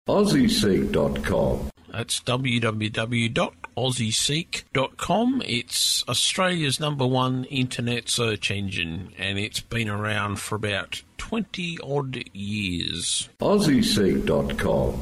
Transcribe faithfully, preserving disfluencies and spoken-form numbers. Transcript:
Aussie Seek dot com. That's w w w dot aussie seek dot com. It's Australia's number one internet search engine, and it's been around for about twenty odd years. Aussie Seek dot com.